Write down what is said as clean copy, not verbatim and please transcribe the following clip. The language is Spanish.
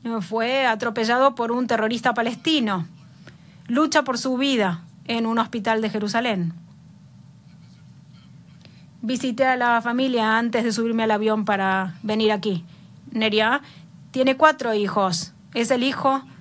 fue atropellado por un terrorista palestino. Lucha por su vida en un hospital de Jerusalén. Visité a la familia antes de subirme al avión para venir aquí. Neria tiene 4 hijos. Es el hijo